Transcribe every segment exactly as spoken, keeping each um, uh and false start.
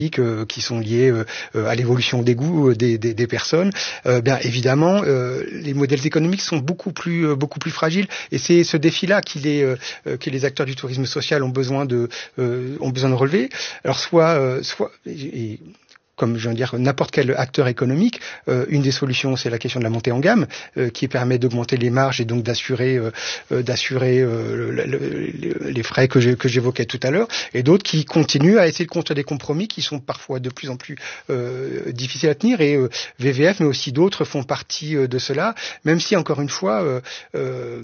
Euh, qui sont liés euh, à l'évolution des goûts des, des, des personnes, euh, bien évidemment, euh, les modèles économiques sont beaucoup plus euh, beaucoup plus fragiles. Et c'est ce défi-là qu'il est, euh, que les acteurs du tourisme social ont besoin de euh, ont besoin de relever. Alors soit euh, soit et, et, comme je veux dire n'importe quel acteur économique, euh, une des solutions c'est la question de la montée en gamme, euh, qui permet d'augmenter les marges et donc d'assurer euh, d'assurer euh, le, le, le, les frais que je, que j'évoquais tout à l'heure, et d'autres qui continuent à essayer de construire des compromis qui sont parfois de plus en plus euh, difficiles à tenir, et euh, V V F mais aussi d'autres font partie euh, de cela, même si encore une fois euh, euh,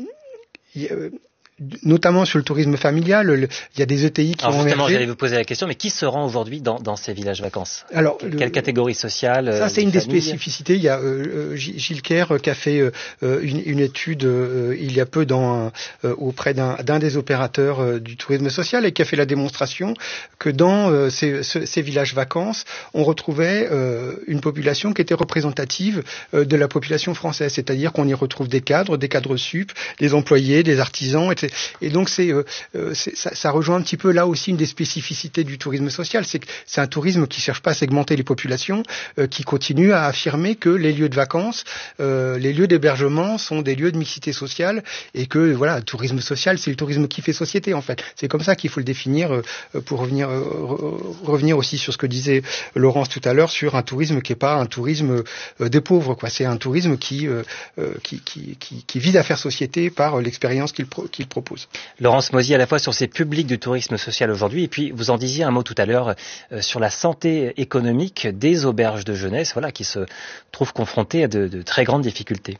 euh, notamment sur le tourisme familial, le, il y a des E T I qui Alors ont justement, émergé. j'allais vous poser la question, mais qui se rend aujourd'hui dans, dans ces villages vacances? Alors, Quelle le, catégorie sociale? Ça, c'est une familles? des spécificités. Il y a euh, Gilles Kerr qui a fait euh, une, une étude euh, il y a peu dans, euh, auprès d'un, d'un des opérateurs euh, du tourisme social, et qui a fait la démonstration que dans euh, ces, ces villages vacances, on retrouvait euh, une population qui était représentative euh, de la population française. C'est-à-dire qu'on y retrouve des cadres, des cadres sup, des employés, des artisans, et cetera. Et donc, c'est, euh, c'est, ça, ça rejoint un petit peu là aussi une des spécificités du tourisme social. C'est que c'est un tourisme qui cherche pas à segmenter les populations, euh, qui continue à affirmer que les lieux de vacances, euh, les lieux d'hébergement sont des lieux de mixité sociale, et que voilà, le tourisme social, c'est le tourisme qui fait société en fait. C'est comme ça qu'il faut le définir, euh, pour revenir euh, revenir aussi sur ce que disait Laurence tout à l'heure sur un tourisme qui est pas un tourisme euh, des pauvres, quoi. C'est un tourisme qui, euh, qui qui qui qui vise à faire société par l'expérience qu'il pro- qu'il propose. Laurence Mauzy, à la fois sur ces publics du tourisme social aujourd'hui, et puis vous en disiez un mot tout à l'heure euh, sur la santé économique des auberges de jeunesse, voilà, qui se trouvent confrontées à de, de très grandes difficultés.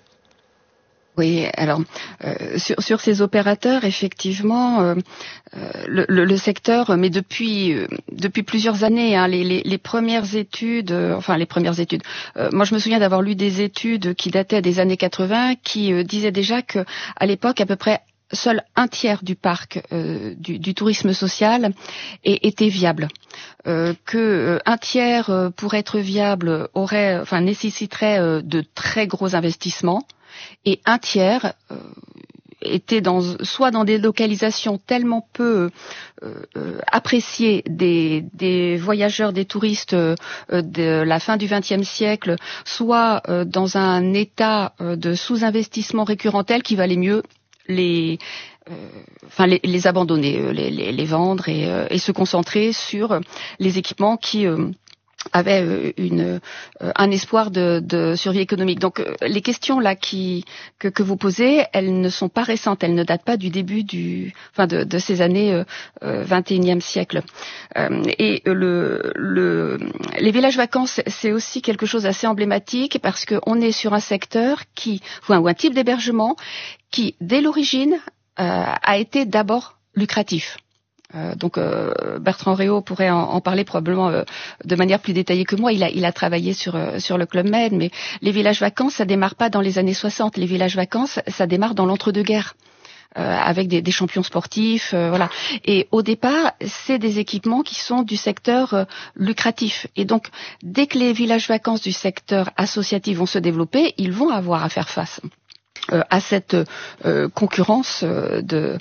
Oui, alors euh, sur, sur ces opérateurs, effectivement, euh, le, le, le secteur, mais depuis euh, depuis plusieurs années, hein, les, les, les premières études, euh, enfin les premières études. Euh, moi, je me souviens d'avoir lu des études qui dataient des années quatre-vingts, qui euh, disaient déjà que à l'époque, à peu près seul un tiers du parc euh, du, du tourisme social est, était viable. Euh, que euh, un tiers euh, pour être viable aurait, enfin nécessiterait euh, de très gros investissements, et un tiers euh, était dans, soit dans des localisations tellement peu euh, euh, appréciées des, des voyageurs, des touristes euh, de la fin du vingtième siècle, soit euh, dans un état euh, de sous-investissement récurrent tel qu'il valait mieux les, euh, enfin les, les abandonner, les, les, les vendre et, euh, et se concentrer sur les équipements qui euh, avaient une, euh, un espoir de, de survie économique. Donc euh, les questions là qui, que, que vous posez, elles ne sont pas récentes, elles ne datent pas du début du, enfin de, de ces années euh, euh, vingt et unième siècle. Euh, et le, le, les villages vacances, c'est aussi quelque chose d'assez emblématique parce qu'on est sur un secteur qui, ou un, ou un type d'hébergement qui, dès l'origine, euh, a été d'abord lucratif. Euh, donc euh, Bertrand Réau pourrait en, en parler probablement euh, de manière plus détaillée que moi. Il a, il a travaillé sur euh, sur le Club Med, mais les villages vacances, ça démarre pas dans les années soixante. Les villages vacances, ça démarre dans l'entre-deux-guerres. Euh, avec des, des champions sportifs, euh, voilà. Et au départ, c'est des équipements qui sont du secteur euh, lucratif. Et donc, dès que les villages vacances du secteur associatif vont se développer, ils vont avoir à faire face Euh, à cette euh, concurrence euh, de,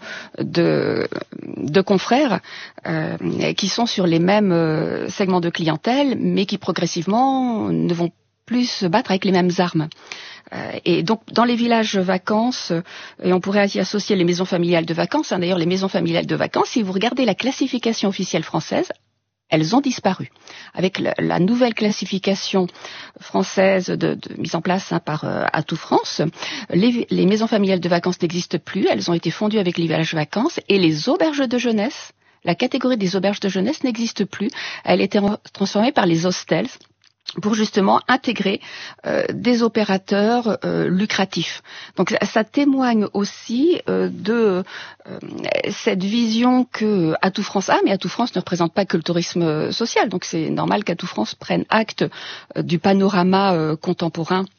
de, de confrères euh, qui sont sur les mêmes euh, segments de clientèle, mais qui progressivement ne vont plus se battre avec les mêmes armes. Euh, et donc, dans les villages vacances, euh, et on pourrait y associer les maisons familiales de vacances, hein, d'ailleurs les maisons familiales de vacances, si vous regardez la classification officielle française, elles ont disparu. Avec la, la nouvelle classification française de, de, mise en place hein, par euh, Atout France, les, les maisons familiales de vacances n'existent plus, elles ont été fondues avec les villages vacances, et les auberges de jeunesse, la catégorie des auberges de jeunesse n'existe plus, elle a été transformée par les hostels, pour justement intégrer euh, des opérateurs euh, lucratifs. Donc ça, ça témoigne aussi euh, de euh, cette vision que Atout France a, mais Atout France ne représente pas que le tourisme social, donc c'est normal qu'Atout France prenne acte euh, du panorama euh, contemporain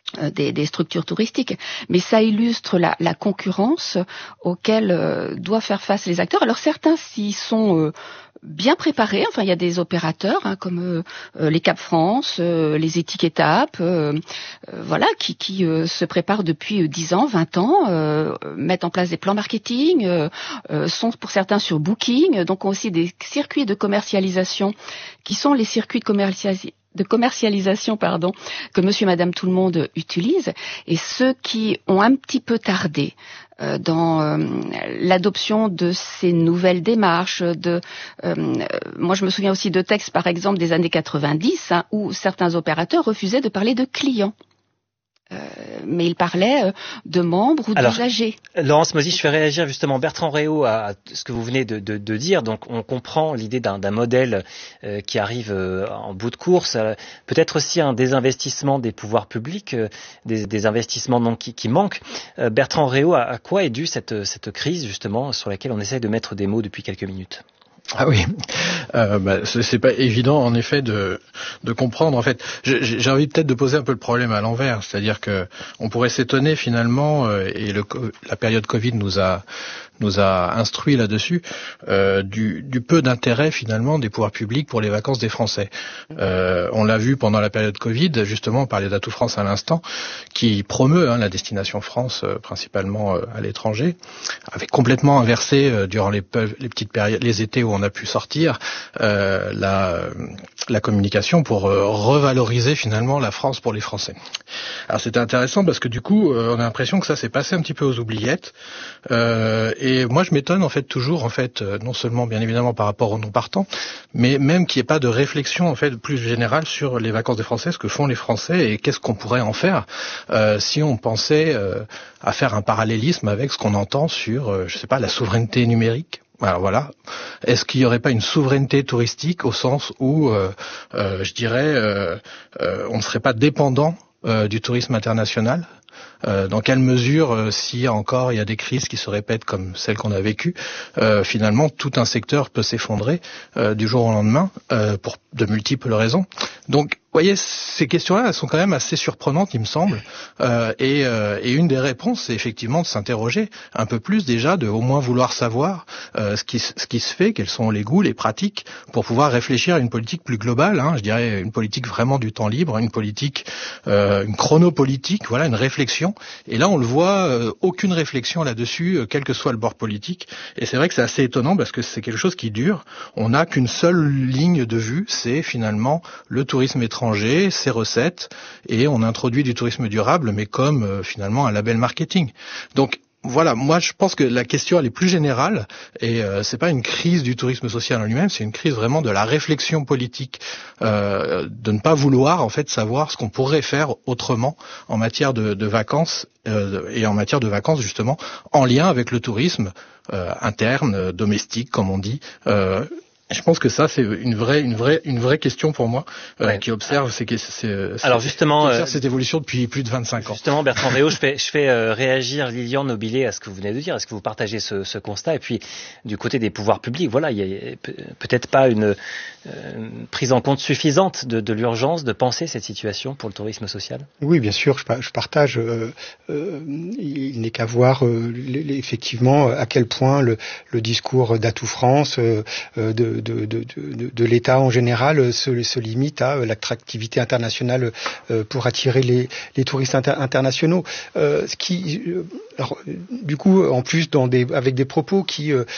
Des, des structures touristiques, mais ça illustre la, la concurrence auquel euh, doivent faire face les acteurs. Alors certains s'y sont euh, bien préparés, enfin il y a des opérateurs hein, comme euh, les Cap France, euh, les Étiquetables, euh, euh, voilà, qui, qui euh, se préparent depuis dix ans, vingt ans, euh, mettent en place des plans marketing, euh, euh, sont pour certains sur Booking, donc ont aussi des circuits de commercialisation qui sont les circuits de commercialisation de commercialisation pardon, que monsieur et madame tout le monde utilise, et ceux qui ont un petit peu tardé euh, dans euh, l'adoption de ces nouvelles démarches. De, euh, moi, je me souviens aussi de textes, par exemple, des années quatre-vingt-dix, hein, où certains opérateurs refusaient de parler de clients. Euh, mais il parlait euh, de membres ou d'usagers. Laurence Mozy, je fais réagir justement Bertrand Réau à, à ce que vous venez de, de, de dire. Donc on comprend l'idée d'un, d'un modèle euh, qui arrive euh, en bout de course. Euh, peut-être aussi un désinvestissement des pouvoirs publics, euh, des, des investissements donc, qui, qui manquent. Euh, Bertrand Réau, à, à quoi est due cette, cette crise justement sur laquelle on essaie de mettre des mots depuis quelques minutes? Ah oui, euh, bah, c'est, c'est pas évident en effet de, de comprendre. En fait, j'ai, j'ai envie peut-être de poser un peu le problème à l'envers, c'est-à-dire que on pourrait s'étonner finalement, euh, et le, la période Covid nous a nous a instruit là-dessus, euh, du, du peu d'intérêt finalement des pouvoirs publics pour les vacances des Français. Euh, on l'a vu pendant la période Covid, justement, on parlait d'Atout France à l'instant, qui promeut hein, la destination France, euh, principalement euh, à l'étranger, avait complètement inversé euh, durant les, les petites périodes, les étés où on a pu sortir, euh, la, la communication pour euh, revaloriser finalement la France pour les Français. Alors c'était intéressant parce que du coup, euh, on a l'impression que ça s'est passé un petit peu aux oubliettes. Euh, et Et moi, je m'étonne en fait toujours, en fait, euh, non seulement bien évidemment par rapport aux non-partants, mais même qu'il n'y ait pas de réflexion en fait plus générale sur les vacances des Français, ce que font les Français et qu'est-ce qu'on pourrait en faire euh, si on pensait euh, à faire un parallélisme avec ce qu'on entend sur, euh, je sais pas, la souveraineté numérique. Alors voilà, est-ce qu'il n'y aurait pas une souveraineté touristique au sens où, euh, euh, je dirais, euh, euh, on ne serait pas dépendant euh, du tourisme international? Euh, dans quelle mesure, euh, si encore il y a des crises qui se répètent comme celle qu'on a vécue, euh, finalement tout un secteur peut s'effondrer euh, du jour au lendemain euh, pour de multiples raisons. Donc, vous voyez, ces questions-là, elles sont quand même assez surprenantes, il me semble. Euh, et, euh, et une des réponses, c'est effectivement de s'interroger un peu plus déjà, de au moins vouloir savoir euh, ce, qui, ce qui se fait, quels sont les goûts, les pratiques, pour pouvoir réfléchir à une politique plus globale. Hein, je dirais une politique vraiment du temps libre, une politique, euh, une chronopolitique, voilà, une réflexion. Et là, on le voit, euh, aucune réflexion là-dessus, euh, quel que soit le bord politique. Et c'est vrai que c'est assez étonnant parce que c'est quelque chose qui dure. On n'a qu'une seule ligne de vue, c'est finalement le tourisme étranger, ses recettes, et on introduit du tourisme durable, mais comme euh, finalement un label marketing. Donc voilà, moi je pense que la question elle est plus générale et euh, c'est pas une crise du tourisme social en lui-même, c'est une crise vraiment de la réflexion politique, euh, de ne pas vouloir en fait savoir ce qu'on pourrait faire autrement en matière de, de vacances euh, et en matière de vacances justement en lien avec le tourisme euh, interne, euh, domestique comme on dit. Euh, Je pense que ça c'est une vraie, une vraie, une vraie question pour moi euh, ouais. qui observe ces, ces, ces, Alors justement, qui observe cette évolution depuis plus de vingt-cinq ans. Justement, Bertrand Réau, je fais, je fais euh, réagir Lilian Nobilet à ce que vous venez de dire. Est-ce que vous partagez ce, ce constat? Et puis, du côté des pouvoirs publics, voilà, il y a peut-être pas une euh, prise en compte suffisante de, de l'urgence de penser cette situation pour le tourisme social. Oui, bien sûr, je, je partage. Euh, euh, il n'est qu'à voir euh, effectivement à quel point le, le discours d'Atout France, euh, de De, de, de, de l'État en général se, se limite à l'attractivité internationale pour attirer les, les touristes inter, internationaux. Euh, ce qui, alors, du coup, en plus, dans des, avec des propos qui, euh,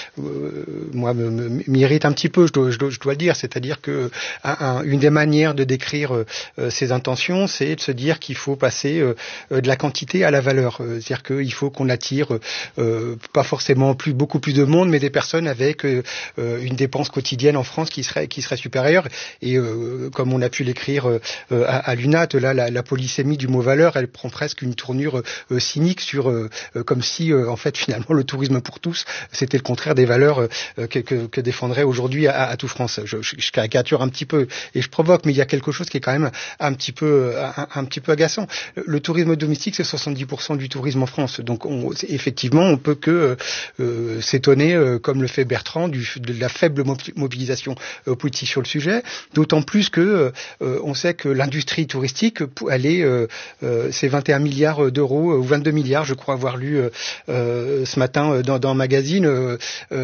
moi, m'irritent un petit peu, je dois, je dois, je dois le dire. C'est-à-dire que un, une des manières de décrire euh, ces intentions, c'est de se dire qu'il faut passer euh, de la quantité à la valeur. C'est-à-dire qu'il faut qu'on attire euh, pas forcément plus, beaucoup plus de monde, mais des personnes avec euh, une dépense quotidienne en France qui serait qui serait supérieure et euh, comme on a pu l'écrire euh, à, à l'U N A T, là la, la polysémie du mot valeur, elle prend presque une tournure euh, cynique sur euh, comme si euh, en fait finalement le tourisme pour tous c'était le contraire des valeurs euh, que, que, que défendrait aujourd'hui à, à Atout France. Je, je, je caricature un petit peu et je provoque, mais il y a quelque chose qui est quand même un petit peu un, un petit peu agaçant. Le tourisme domestique c'est soixante-dix pour cent du tourisme en France, donc on, effectivement on peut que euh, s'étonner euh, comme le fait Bertrand du, de la faible mobilisation euh, politique sur le sujet. D'autant plus que euh, on sait que l'industrie touristique, elle est, euh, euh, c'est vingt et un milliards d'euros ou vingt-deux milliards, je crois avoir lu euh, ce matin dans, dans un magazine euh,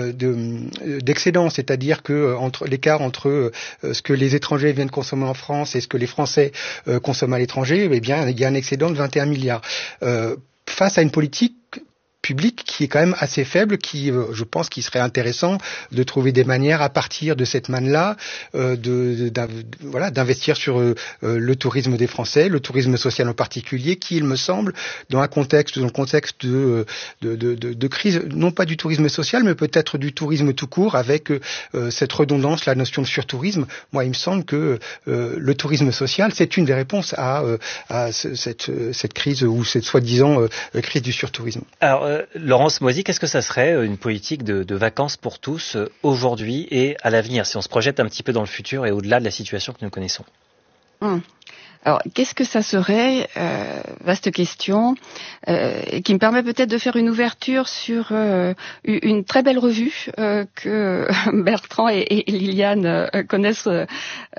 de, d'excédent, c'est-à-dire que entre l'écart entre euh, ce que les étrangers viennent consommer en France et ce que les Français euh, consomment à l'étranger, eh bien il y a un excédent de vingt et un milliards. Euh, face à une politique public qui est quand même assez faible, qui, euh, je pense qu'il serait intéressant de trouver des manières à partir de cette manne-là, euh, de, de, voilà, d'investir sur euh, le tourisme des Français, le tourisme social en particulier, qui, il me semble, dans un contexte, dans le contexte de, de, de, de, de crise, non pas du tourisme social, mais peut-être du tourisme tout court, avec euh, cette redondance, la notion de surtourisme. Moi, il me semble que euh, le tourisme social, c'est une des réponses à, euh, à ce, cette, cette crise ou cette soi-disant euh, crise du surtourisme. Alors, euh, Laurence Moisy, qu'est-ce que ça serait une politique de, de vacances pour tous euh, aujourd'hui et à l'avenir, si on se projette un petit peu dans le futur et au-delà de la situation que nous connaissons? Hum. Alors, qu'est-ce que ça serait euh, Vaste question, euh, qui me permet peut-être de faire une ouverture sur euh, une très belle revue euh, que Bertrand et, et Liliane euh, connaissent, euh,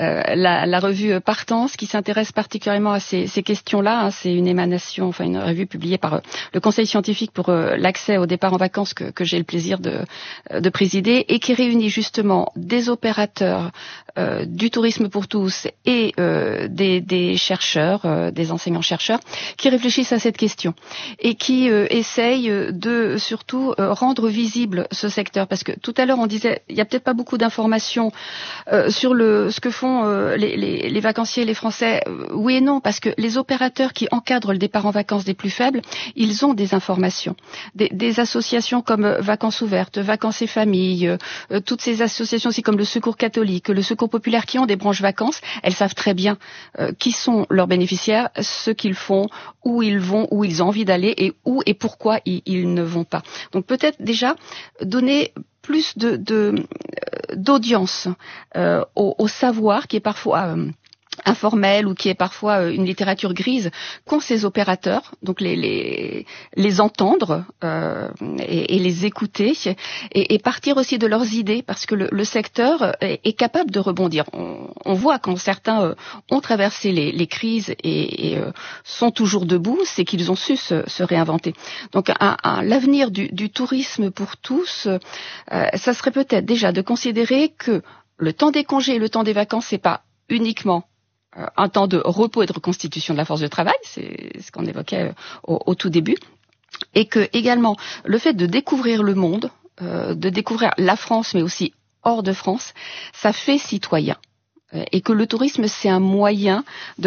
la, la revue Partance, qui s'intéresse particulièrement à ces, ces questions-là. Hein. C'est une émanation, enfin une revue publiée par euh, le Conseil scientifique pour euh, l'accès au départ en vacances que, que j'ai le plaisir de, de présider, et qui réunit justement des opérateurs euh, du tourisme pour tous et euh, des, des chercheurs, euh, des enseignants-chercheurs, qui réfléchissent à cette question et qui euh, essayent de surtout euh, rendre visible ce secteur. Parce que tout à l'heure, on disait, il n'y a peut-être pas beaucoup d'informations euh, sur le, ce que font euh, les, les, les vacanciers, les Français. Euh, oui et non, parce que les opérateurs qui encadrent le départ en vacances des plus faibles, ils ont des informations. Des, des associations comme Vacances Ouvertes, Vacances et Familles, euh, toutes ces associations aussi comme le Secours catholique, le Secours populaire, qui ont des branches vacances, elles savent très bien euh, qui sont leurs bénéficiaires, ce qu'ils font, où ils vont, où ils ont envie d'aller et où et pourquoi ils, ils ne vont pas. Donc peut-être déjà donner plus de, de, d'audience euh, au, au savoir qui est parfois euh, informel ou qui est parfois une littérature grise qu'ont ces opérateurs, donc les les, les entendre euh, et, et les écouter et, et partir aussi de leurs idées, parce que le, le secteur est, est capable de rebondir. On, on voit quand certains euh, ont traversé les, les crises et, et euh, sont toujours debout, c'est qu'ils ont su se, se réinventer. Donc un, un, l'avenir du, du tourisme pour tous, euh, ça serait peut-être déjà de considérer que le temps des congés et le temps des vacances, c'est pas uniquement un temps de repos et de reconstitution de la force de travail, c'est ce qu'on évoquait au, au tout début, et que également le fait de découvrir le monde, euh, de découvrir la France, mais aussi hors de France, ça fait citoyen, et que le tourisme, c'est un moyen de